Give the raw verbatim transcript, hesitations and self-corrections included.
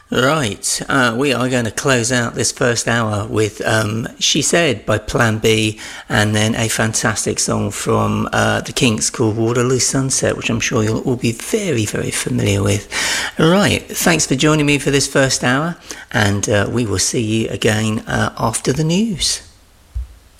Right, uh, we are going to close out this first hour with um, She Said by Plan B, and then a fantastic song from uh, the Kinks called Waterloo Sunset, which I'm sure you'll all be very, very familiar with. Right, thanks for joining me for this first hour, and uh, we will see you again uh, after the news.